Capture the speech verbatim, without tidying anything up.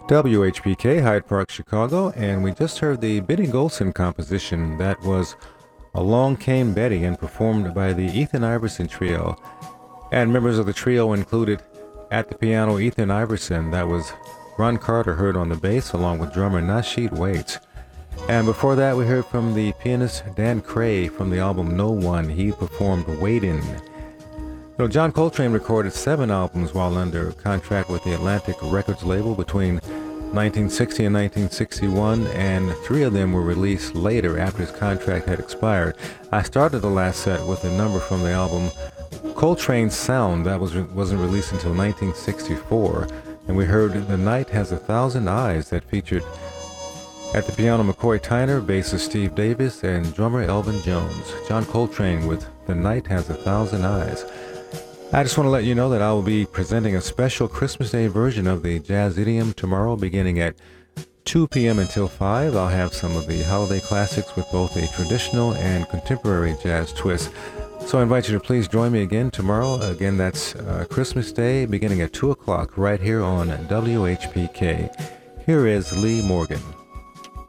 W H P K, Hyde Park, Chicago, and we just heard the Benny Golson composition that was Along Came Betty and performed by the Ethan Iverson Trio. And members of the trio included at the piano Ethan Iverson, that was Ron Carter heard on the bass along with drummer Nasheed Waits. And before that we heard from the pianist Dan Cray from the album No One. He performed Waitin'. You know, John Coltrane recorded seven albums while under contract with the Atlantic Records label between nineteen sixty and nineteen sixty-one, and three of them were released later after his contract had expired. I started the last set with a number from the album Coltrane's Sound that was, wasn't released until nineteen sixty-four, and we heard The Night Has a Thousand Eyes that featured at the piano McCoy Tyner, bassist Steve Davis, and drummer Elvin Jones. John Coltrane with The Night Has a Thousand Eyes. I just want to let you know that I will be presenting a special Christmas Day version of the Jazz Idiom tomorrow beginning at two p.m. until five. I'll have some of the holiday classics with both a traditional and contemporary jazz twist. So I invite you to please join me again tomorrow. Again, that's uh, Christmas Day beginning at two o'clock right here on W H P K. Here is Lee Morgan.